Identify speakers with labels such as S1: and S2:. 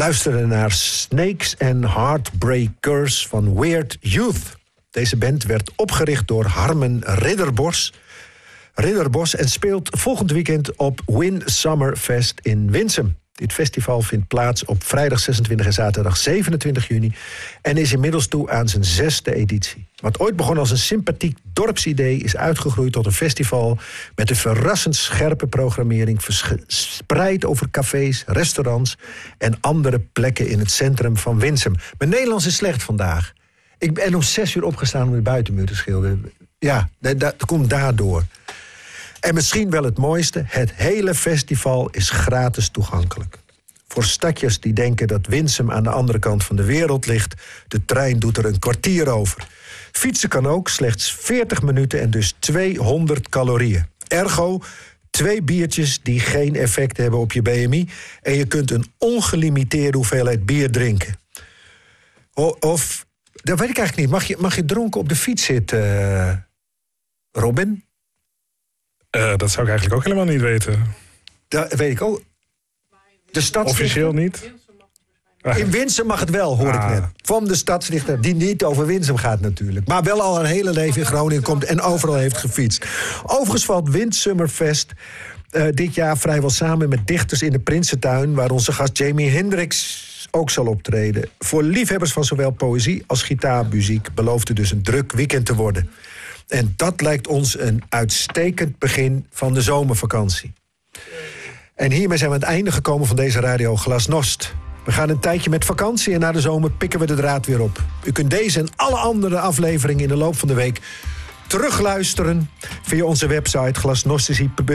S1: luisterde naar Snakes and Heartbreakers van Weird Youth. Deze band werd opgericht door Harmen Ridderbos en speelt volgend weekend op Win Summer Fest in Winsum. Dit festival vindt plaats op vrijdag 26 en zaterdag 27 juni... en is inmiddels toe aan zijn 6e editie. Wat ooit begon als een sympathiek dorpsidee is uitgegroeid tot een festival met een verrassend scherpe programmering, verspreid over cafés, restaurants en andere plekken in het centrum van Winsum. Mijn Nederlands is slecht vandaag. Ik ben om 6 uur opgestaan om de buitenmuur te schilderen. Ja, dat komt daardoor. En misschien wel het mooiste, het hele festival is gratis toegankelijk. Voor stadjers die denken dat Winsum aan de andere kant van de wereld ligt, de trein doet er een kwartier over. Fietsen kan ook, slechts 40 minuten en dus 200 calorieën. Ergo, 2 biertjes die geen effect hebben op je BMI... en je kunt een ongelimiteerde hoeveelheid bier drinken. Of, dat weet ik eigenlijk niet, mag je dronken op de fiets zitten, Robin?
S2: Dat zou ik eigenlijk ook helemaal niet weten.
S1: Dat weet ik ook. De stadsrichter...
S2: Officieel niet?
S1: In Winsum mag het wel, hoor ik net. Van de stadsrichter, die niet over Winsum gaat natuurlijk. Maar wel al een hele leven in Groningen komt en overal heeft gefietst. Overigens valt Windsummerfest dit jaar vrijwel samen met dichters in de Prinsentuin... waar onze gast Jimi Hendrix ook zal optreden. Voor liefhebbers van zowel poëzie als gitaarmuziek... belooft het dus een druk weekend te worden. En dat lijkt ons een uitstekend begin van de zomervakantie. En hiermee zijn we aan het einde gekomen van deze Radio Glasnost. We gaan een tijdje met vakantie en na de zomer pikken we de draad weer op. U kunt deze en alle andere afleveringen in de loop van de week terugluisteren via onze website glasnostici.nl.